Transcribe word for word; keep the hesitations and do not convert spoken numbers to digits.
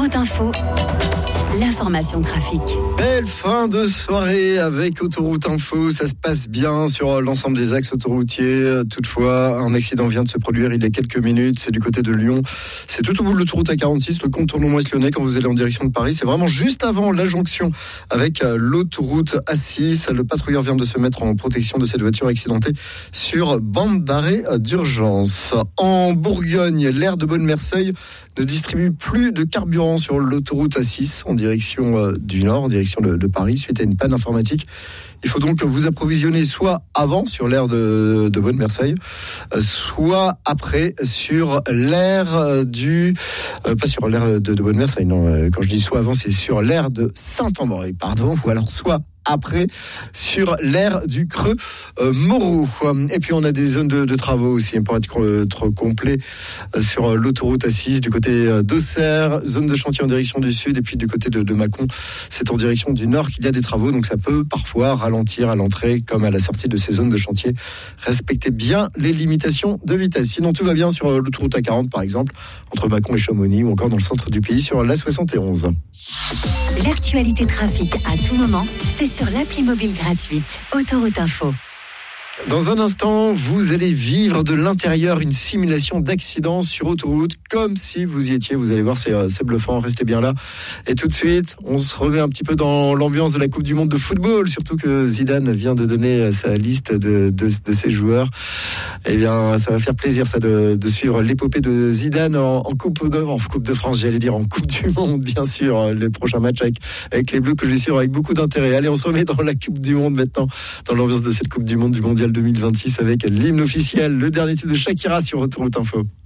Autoroute Info, l'information trafic. Belle fin de soirée avec Autoroute Info, ça se passe bien sur l'ensemble des axes autoroutiers. Toutefois, un accident vient de se produire il y a quelques minutes, c'est du côté de Lyon. C'est tout au bout de l'autoroute A quarante-six, le contournement ouest-lyonnais quand vous allez en direction de Paris. C'est vraiment juste avant la jonction avec l'autoroute A six. Le patrouilleur vient de se mettre en protection de cette voiture accidentée sur bande d'arrêt d'urgence. En Bourgogne, l'aire de Bonne-Merceuil ne distribue plus de carburant sur l'autoroute A six en direction du nord, en direction de, de Paris, suite à une panne informatique. Il faut donc vous approvisionner soit avant sur l'aire de, de Bonne-Merceuil, soit après sur l'aire du... Euh, pas sur l'aire de, de Bonne-Merceuil, non. Quand je dis soit avant, c'est sur l'aire de Saint-Ambroy, pardon, ou alors soit après sur l'aire du Creux euh, Moreau. Et puis on a des zones de, de travaux aussi pour être euh, trop complet euh, sur l'autoroute A six du côté d'Auxerre, zone de chantier en direction du sud, et puis du côté de, de Mâcon, c'est en direction du nord qu'il y a des travaux, donc ça peut parfois ralentir à l'entrée comme à la sortie de ces zones de chantier. Respectez bien les limitations de vitesse. Sinon tout va bien sur l'autoroute A quarante par exemple, entre Mâcon et Chamonix, ou encore dans le centre du pays sur l'A soixante et onze. L'actualité trafic à tout moment, c'est sur l'appli mobile gratuite Autoroute Info. Dans un instant, vous allez vivre de l'intérieur une simulation d'accident sur autoroute, comme si vous y étiez. Vous allez voir, c'est, c'est bluffant, restez bien là. Et tout de suite, on se remet un petit peu dans l'ambiance de la Coupe du Monde de football, surtout que Zidane vient de donner sa liste de, de, de ses joueurs. Eh bien, ça va faire plaisir, ça, de, de suivre l'épopée de Zidane en, en, coupe de, en Coupe de France, j'allais dire en Coupe du Monde, bien sûr. Les prochains matchs avec, avec les Bleus que je vais suivre avec beaucoup d'intérêt. Allez, on se remet dans la Coupe du Monde maintenant, dans l'ambiance de cette Coupe du Monde, du Mondial deux mille vingt-six avec l'hymne officiel, le dernier titre de Shakira sur Autoroute Info.